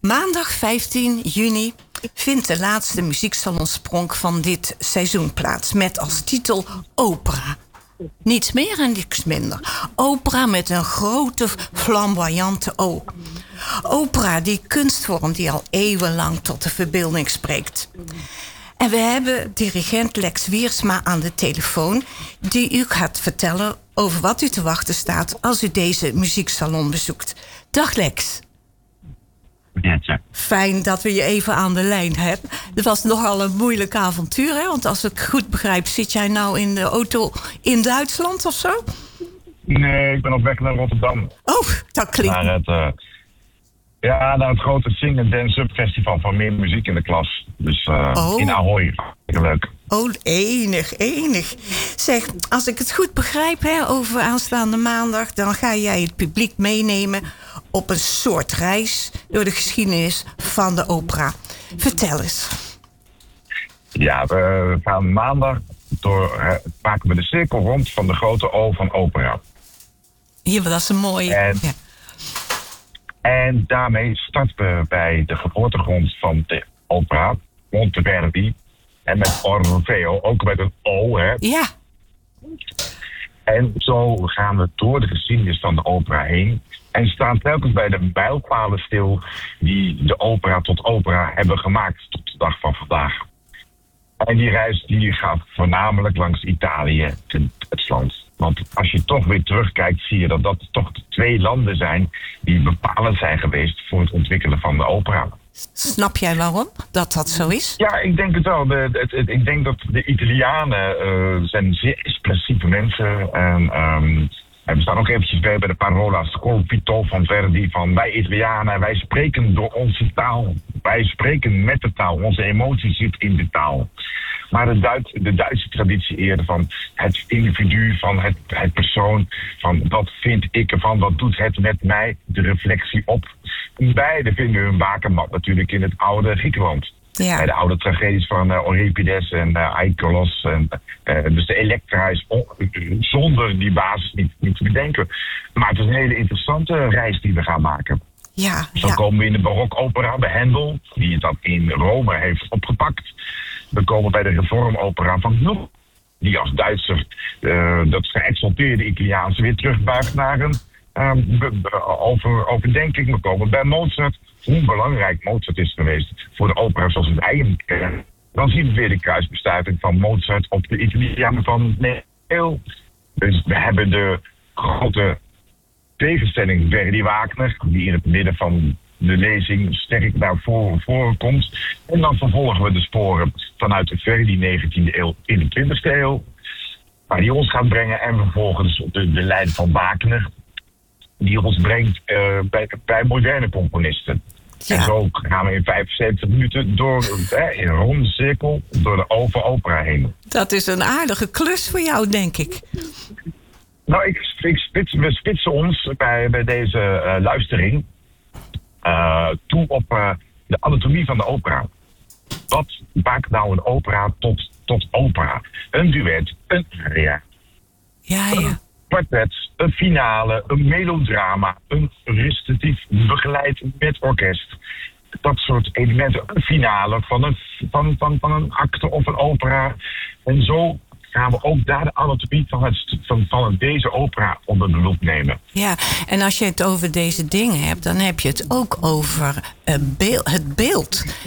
Maandag 15 juni vindt de laatste muzieksalonspronk van dit seizoen plaats. Met als titel Opera. Niets meer en niks minder. Opera met een grote flamboyante O. Opera, die kunstvorm die al eeuwenlang tot de verbeelding spreekt. En we hebben dirigent Lex Wiersma aan de telefoon, die u gaat vertellen over wat u te wachten staat als u deze muzieksalon bezoekt. Dag Lex. Fijn dat we je even aan de lijn hebben. Het was nogal een moeilijk avontuur, hè? Want als ik goed begrijp, zit jij nou in de auto in Duitsland of zo? Nee, ik ben op weg naar Rotterdam. Oh, dat klinkt... Naar het grote Sing and Dance Up Festival van Meer Muziek in de Klas. Dus in Ahoy. Leuk. Oh, enig. Zeg, als ik het goed begrijp, hè, over aanstaande maandag, dan ga jij het publiek meenemen op een soort reis door de geschiedenis van de opera. Vertel eens. Ja, we gaan maandag maken we de cirkel rond van de grote O van opera. Ja, dat is een mooie... En daarmee starten we bij de geboortegrond van de opera, Monteverdi. En met Orfeo, ook met een O, hè? Ja. En zo gaan we door de geschiedenis van de opera heen. En staan telkens bij de mijlpalen stil die de opera tot opera hebben gemaakt tot de dag van vandaag. En die reis die gaat voornamelijk langs Italië, het land. Want als je toch weer terugkijkt, zie je dat dat toch de twee landen zijn die bepalend zijn geweest voor het ontwikkelen van de opera. Snap jij waarom dat zo is? Ja, ik denk het wel. Ik denk dat de Italianen zijn zeer expressieve mensen. En we staan ook eventjes bij de parola Scolpito van Verdi. Van wij Italianen, wij spreken door onze taal. Wij spreken met de taal. Onze emotie zit in de taal. Maar de Duitse traditie eerder van het individu, van het persoon, van wat vind ik ervan, wat doet het met mij, de reflectie op. Beide vinden hun bakermat natuurlijk in het oude Griekenland. Ja. Bij de oude tragedies van Euripides en Aeschylus. Dus de Elektra is zonder die basis niet te bedenken. Maar het is een hele interessante reis die we gaan maken. Ja, Zo komen we in de barokopera bij Händel, die het dan in Rome heeft opgepakt. We komen bij de reformopera van Gluck, die als Duitser dat geëxalteerde Italiaanse weer terugbuigt naar een overdenking. We komen bij Mozart, hoe belangrijk Mozart is geweest voor de opera zoals wij hem kennen. Dan zien we weer de kruisbestuiving van Mozart op de Italianen van de eeuw. Dus we hebben de grote tegenstelling Verdi-Wagner, die in het midden van de lezing sterk naar voren komt. En dan vervolgen we de sporen vanuit de Verdi 19e eeuw in de 20e eeuw. Waar die ons gaat brengen. En vervolgens de lijn van Wagner, die ons brengt bij moderne componisten. Ja. En zo gaan we in 75 minuten in een ronde cirkel door de opera heen. Dat is een aardige klus voor jou, denk ik. Nou, we spitsen ons bij deze luistering toe op de anatomie van de opera. Wat maakt nou een opera tot opera? Een duet, een aria, een kwartet, een finale, een melodrama, een recitatief begeleid met orkest. Dat soort elementen, een finale van een acte of een opera. En zo gaan we ook daar de anatomie van deze opera onder de loep nemen. Ja, en als je het over deze dingen hebt, dan heb je het ook over het beeld.